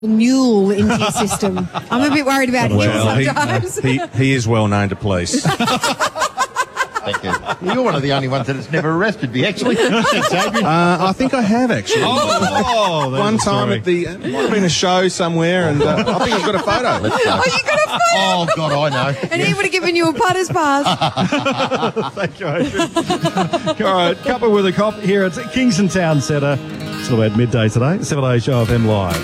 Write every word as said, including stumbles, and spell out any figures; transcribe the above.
mule into your system. I'm a bit worried about him Well, he, sometimes. he, he is well known to police. Thank you. You're one of the only ones that has never arrested me, actually. Thanks, Adrian. Uh, I think I have, actually. Oh, there's One a time story. at the, uh, might have been a show somewhere, and uh, I think I've got a photo. Let's go. Oh, you got a phone? Oh, God, I know. And he would have given you a putter's pass. Thank you, Adrian. All right, couple with a cop here at Kingston Town Centre. It's about midday today, seven A Show F M Live.